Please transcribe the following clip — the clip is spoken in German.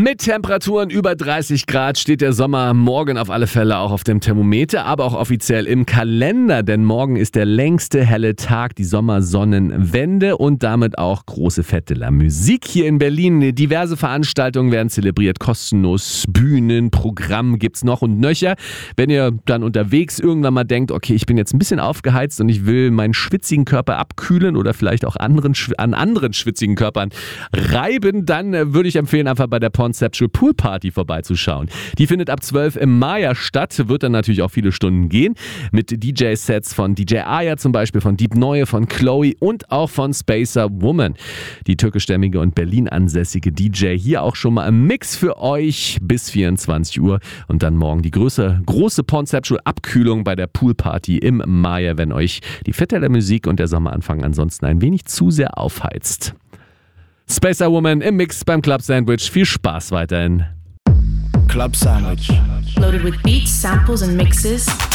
Mit Temperaturen über 30 Grad steht der Sommer morgen auf alle Fälle auch auf dem Thermometer, aber auch offiziell im Kalender, denn morgen ist der längste helle Tag, die Sommersonnenwende und damit auch große Fête de la Musique hier in Berlin. Diverse Veranstaltungen werden zelebriert, kostenlos, Bühnen, Programm gibt's noch und nöcher. Wenn ihr dann unterwegs irgendwann mal denkt, okay, ich bin jetzt ein bisschen aufgeheizt und ich will meinen schwitzigen Körper abkühlen oder vielleicht auch an anderen schwitzigen Körpern reiben, dann würde ich empfehlen, einfach bei der Conceptual Pool Party vorbeizuschauen. Die findet ab 12 im Maya statt, wird dann natürlich auch viele Stunden gehen, mit DJ-Sets von DJ Aya zum Beispiel, von Deep Neue, von Chloe und auch von Spacer Woman. Die türkischstämmige und Berlin ansässige DJ hier auch schon mal im Mix für euch bis 24 Uhr und dann morgen die große Conceptual Abkühlung bei der Pool Party im Maya, wenn euch die Fête de la Musique und der Sommeranfang ansonsten ein wenig zu sehr aufheizt. Spacer Woman im Mix beim Club Sandwich. Viel Spaß weiterhin. Club Sandwich. Loaded with beats, samples and mixes.